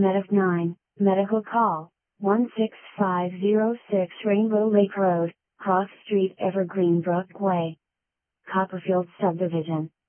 Medic 9, Medical Call, 16506 Rainbow Lake Road, Cross Street Evergreen Brook Way. Copperfield Subdivision.